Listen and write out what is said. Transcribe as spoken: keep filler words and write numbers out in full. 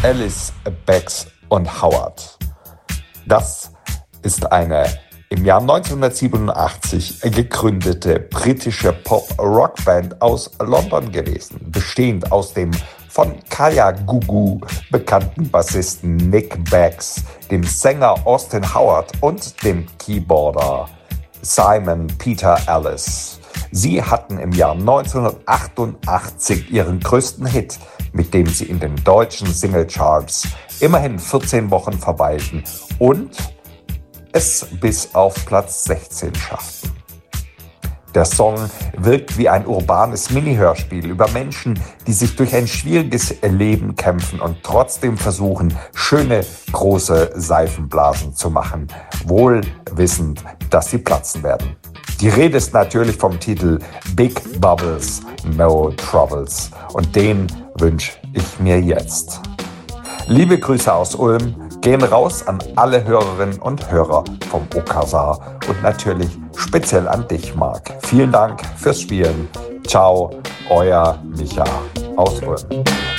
Alice, Beggs und Howard. Das ist eine im Jahr neunzehnhundertsiebenundachtzig gegründete britische Pop-Rock-Band aus London gewesen, bestehend aus dem von Kaya Gugu bekannten Bassisten Nick Beggs, dem Sänger Austin Howard und dem Keyboarder Simon Peter Ellis. Sie hatten im Jahr neunzehnhundertachtundachtzig ihren größten Hit, mit dem sie in den deutschen Singlecharts immerhin vierzehn Wochen verweilten und es bis auf Platz sechzehn schafften. Der Song wirkt wie ein urbanes Mini-Hörspiel über Menschen, die sich durch ein schwieriges Leben kämpfen und trotzdem versuchen, schöne, große Seifenblasen zu machen, wohl wissend, dass sie platzen werden. Die Rede ist natürlich vom Titel Big Bubbles, No Troubles und den wünsche ich mir jetzt. Liebe Grüße aus Ulm gehen raus an alle Hörerinnen und Hörer vom Okazar und natürlich speziell an dich, Marc. Vielen Dank fürs Spielen. Ciao, euer Micha aus Ulm.